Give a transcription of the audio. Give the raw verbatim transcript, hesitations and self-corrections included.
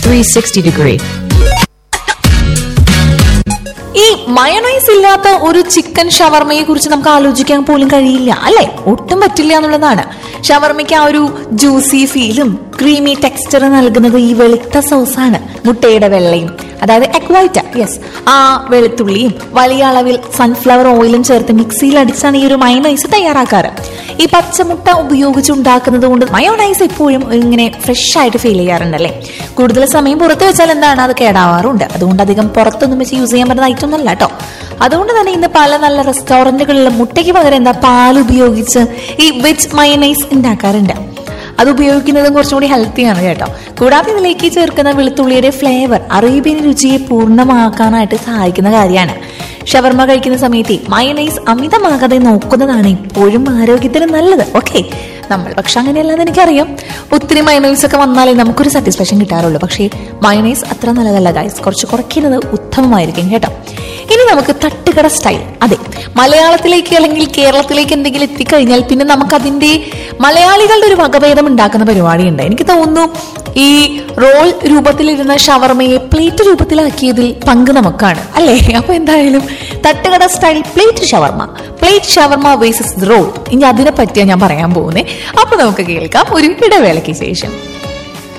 three sixty degree. ഈ mayonnaise ഇല്ലാത്ത ഒരു ചിക്കൻ ഷവർമയെ കുറിച്ച് നമുക്ക് ആലോചിക്കാൻ പോലും കഴിയില്ല അല്ലെ, ഒട്ടും പറ്റില്ല എന്നുള്ളതാണ്. ഷവർമയ്ക്ക് ആ ഒരു ജ്യൂസി ഫീലും ക്രീമി ടെക്സ്ചർ നൽകുന്നത് ഈ വെളുത്ത സോസാണ്. മുട്ടയുടെ വെള്ളയും, അതായത് എഗ് വൈറ്റ്, യെസ്, ആ വെളുത്തുള്ളിയും വലിയ അളവിൽ സൺഫ്ലവർ ഓയിലും ചേർത്ത് മിക്സിയിൽ അടിച്ചാണ് ഈ ഒരു മയോണൈസ് തയ്യാറാക്കാറ്. ഈ പച്ചമുട്ട ഉപയോഗിച്ചുണ്ടാക്കുന്നത് കൊണ്ട് മയോണൈസ് എപ്പോഴും ഇങ്ങനെ ഫ്രഷ് ആയിട്ട് ഫീൽ ചെയ്യാറുണ്ടല്ലേ. കൂടുതൽ സമയം പുറത്ത് വെച്ചാൽ എന്താണ്, അത് കേടാവാറുണ്ട്. അതുകൊണ്ട് അധികം പുറത്തൊന്നും വെച്ച് യൂസ് ചെയ്യാൻ പറ്റുന്ന ഐറ്റം ഒന്നല്ല കേട്ടോ. അതുകൊണ്ട് തന്നെ ഇന്ന് പല നല്ല റെസ്റ്റോറന്റുകളിലും മുട്ടയ്ക്ക് പകരം എന്താ പാൽ ഉപയോഗിച്ച് ഈ വെജ് മയോണൈസ് ഉണ്ടാക്കാറുണ്ട്. അത് ഉപയോഗിക്കുന്നതും കുറച്ചും കൂടി ഹെൽത്തിയാണ് കേട്ടോ. കൂടാതെ ഇതിലേക്ക് ചേർക്കുന്ന വെളുത്തുള്ളിയുടെ ഫ്ലേവർ അറേബ്യൻ രുചിയെ പൂർണ്ണമാക്കാനായിട്ട് സഹായിക്കുന്ന കാര്യമാണ്. ഷവർമ കഴിക്കുന്ന സമയത്ത് മയോണൈസ് അമിതമാകാതെ നോക്കുന്നതാണ് എപ്പോഴും ആരോഗ്യത്തിന് നല്ലത്. ഓക്കെ, നമ്മൾ പക്ഷെ അങ്ങനെയല്ലാതെ എനിക്കറിയാം. ഒത്തിരി മയോണൈസ് ഒക്കെ വന്നാലേ നമുക്കൊരു സാറ്റിസ്ഫാക്ഷൻ കിട്ടാറുള്ളൂ. പക്ഷേ മയോണൈസ് അത്ര നല്ലതല്ല ഗൈസ്, കുറച്ച് കുറയ്ക്കുന്നത് ഉത്തമമായിരിക്കും കേട്ടോ. ഇനി നമുക്ക് തട്ടുകട സ്റ്റൈൽ, അതെ, മലയാളത്തിലേക്ക് അല്ലെങ്കിൽ കേരളത്തിലേക്ക് എന്തെങ്കിലും എത്തിക്കഴിഞ്ഞാൽ പിന്നെ നമുക്ക് അതിന്റെ മലയാളികളുടെ ഒരു വകഭേദം ഉണ്ടാക്കുന്ന പരിപാടിയുണ്ട്. എനിക്ക് തോന്നുന്നു ഈ റോൾ രൂപത്തിലിരുന്ന ഷവർമയെ പ്ലേറ്റ് രൂപത്തിലാക്കിയതിൽ പങ്ക് നമുക്കാണ് അല്ലേ. അപ്പൊ എന്തായാലും തട്ടുകട സ്റ്റൈൽ പ്ലേറ്റ് ഷവർമ, പ്ലേറ്റ് ഷവർമ വേഴ്സസ് റോൾ, ഇനി അതിനെ പറ്റിയാ ഞാൻ പറയാൻ പോകുന്നേ. അപ്പൊ നമുക്ക് കേൾക്കാം ഒരു ഇടവേളയ്ക്ക് ശേഷം.